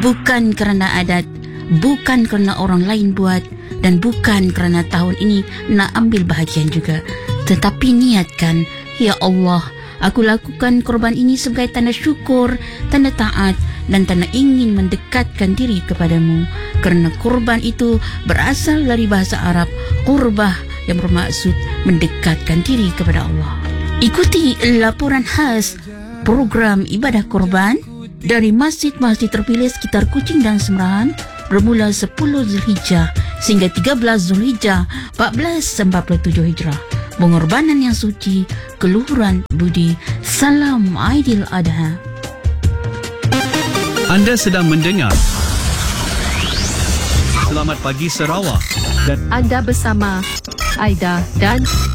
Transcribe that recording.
Bukan kerana adat, bukan kerana orang lain buat, dan bukan kerana tahun ini nak ambil bahagian juga. Tetapi niatkan, ya Allah, aku lakukan korban ini sebagai tanda syukur, tanda taat, dan tanda ingin mendekatkan diri kepadamu. Kerana korban itu berasal dari bahasa Arab qurbah, yang bermaksud mendekatkan diri kepada Allah. Ikuti laporan khas program ibadah korban dari masjid-masjid terpilih sekitar Kuching dan Semerahan bermula 10 Zulhijjah sehingga 13 Zulhijjah 1447 Hijrah. Pengorbanan yang suci, keluhuran budi. Salam Aidil Adha. Anda sedang mendengar Selamat Pagi Sarawak dan Anda bersama Aida dan